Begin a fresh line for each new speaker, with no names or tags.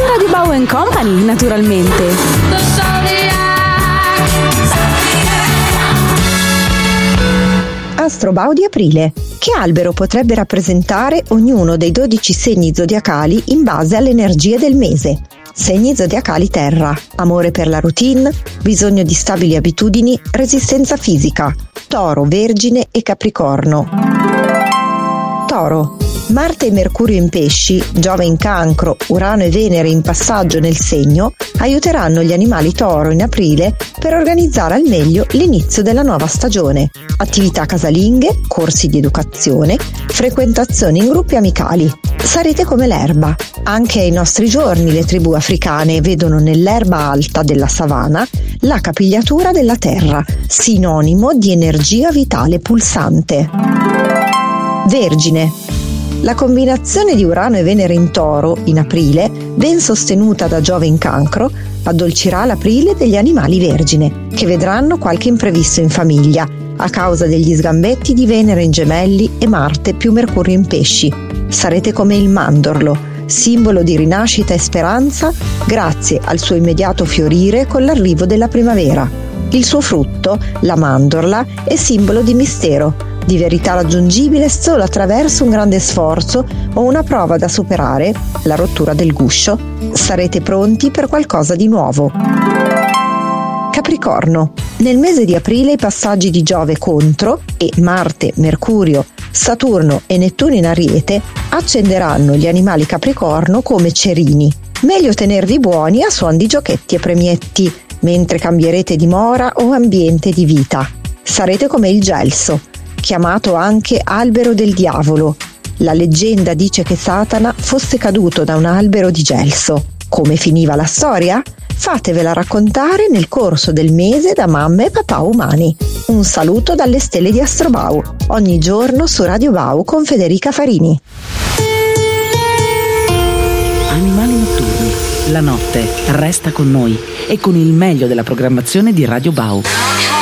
Radio Bau & Company, naturalmente.
Astrobau di aprile. Che albero potrebbe rappresentare ognuno dei 12 segni zodiacali in base alle energie del mese? Segni zodiacali terra: amore per la routine, bisogno di stabili abitudini, resistenza fisica. Toro, Vergine e Capricorno. Toro. Marte e Mercurio in pesci, Giove in cancro, Urano e Venere in passaggio nel segno aiuteranno gli animali toro in aprile per organizzare al meglio l'inizio della nuova stagione. Attività casalinghe, corsi di educazione, frequentazioni in gruppi amicali. Sarete come l'erba. Anche ai nostri giorni le tribù africane vedono nell'erba alta della savana la capigliatura della terra, sinonimo di energia vitale pulsante. Vergine. La combinazione di Urano e Venere in Toro, in aprile, ben sostenuta da Giove in Cancro, addolcirà l'aprile degli animali vergine, che vedranno qualche imprevisto in famiglia, a causa degli sgambetti di Venere in Gemelli e Marte più Mercurio in Pesci. Sarete come il mandorlo, simbolo di rinascita e speranza, grazie al suo immediato fiorire con l'arrivo della primavera. Il suo frutto, la mandorla, è simbolo di mistero, di verità raggiungibile solo attraverso un grande sforzo o una prova da superare, la rottura del guscio. Sarete pronti per qualcosa di nuovo. Capricorno. Nel mese di aprile i passaggi di Giove contro e Marte, Mercurio, Saturno e Nettuno in Ariete accenderanno gli animali Capricorno come cerini. Meglio tenervi buoni a suon di giochetti e premietti, mentre cambierete dimora o ambiente di vita. Sarete come il gelso, chiamato anche albero del diavolo. La leggenda dice che Satana fosse caduto da un albero di gelso. Come finiva la storia? Fatevela raccontare nel corso del mese da mamme e papà umani. Un saluto dalle stelle di Astrobau, ogni giorno su Radio Bau con Federica Farini.
Animali notturni. La notte resta con noi e con il meglio della programmazione di Radio Bau.